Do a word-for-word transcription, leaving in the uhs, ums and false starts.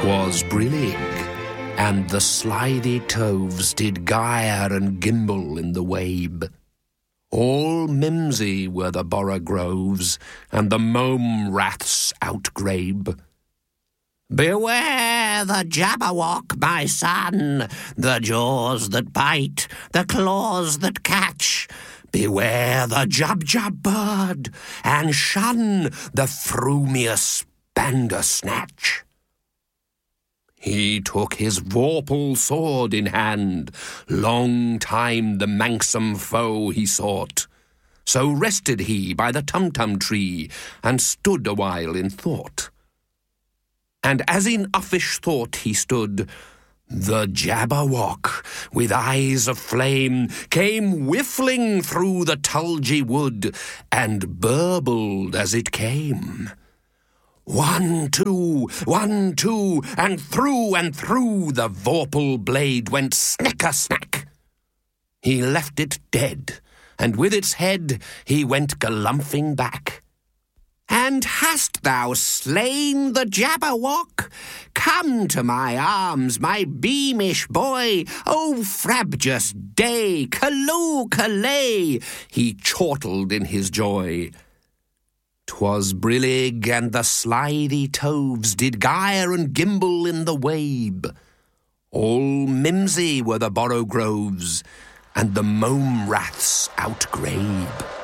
'Twas brillig, and the slithy toves did gyre and gimble in the wabe. All mimsy were the borogoves, and the mome raths outgrabe. Beware the Jabberwock, my son, the jaws that bite, the claws that catch. Beware the Jubjub bird, and shun the frumious Bandersnatch. He took his vorpal sword in hand, long time the manxome foe he sought. So rested he by the Tumtum tree, and stood a while in thought. And as in uffish thought he stood, the Jabberwock, with eyes of flame, came whiffling through the tulgey wood, and burbled as it came. One, two, one, two, and through and through the vorpal blade went snicker-snack. He left it dead, and with its head he went galumphing back. And hast thou slain the Jabberwock? Come to my arms, my beamish boy. O frabjous day, callooh, callay, he chortled in his joy. 'Twas brillig, and the slithy toves did gyre and gimble in the wabe. All mimsy were the borogoves, and the mome raths outgrabe.